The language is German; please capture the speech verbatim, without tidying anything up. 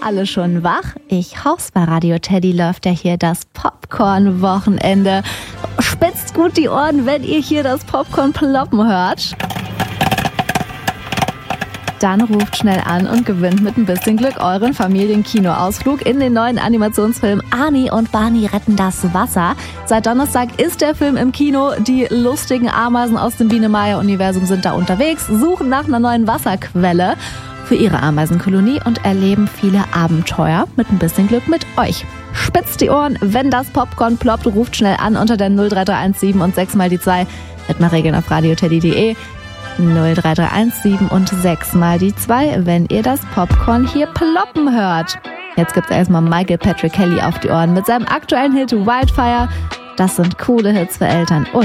alle schon wach? Ich hoff's, bei Radio Teddy läuft ja hier das Popcorn-Wochenende. Spitzt gut die Ohren, wenn ihr hier das Popcorn ploppen hört. Dann ruft schnell an und gewinnt mit ein bisschen Glück euren Familienkinoausflug in den neuen Animationsfilm Arnie und Barney retten das Wasser. Seit Donnerstag ist der Film im Kino. Die lustigen Ameisen aus dem Biene-Meier-Universum sind da unterwegs, suchen nach einer neuen Wasserquelle für ihre Ameisenkolonie und erleben viele Abenteuer mit ein bisschen Glück mit euch. Spitzt die Ohren, wenn das Popcorn ploppt, ruft schnell an unter der null drei drei eins sieben und sechs mal die zwei mit mal Regeln auf radioteddy punkt de. null drei drei eins sieben und sechs mal die zwei, wenn ihr das Popcorn hier ploppen hört. Jetzt gibt's erstmal Michael Patrick Kelly auf die Ohren mit seinem aktuellen Hit Wildfire. Das sind coole Hits für Eltern und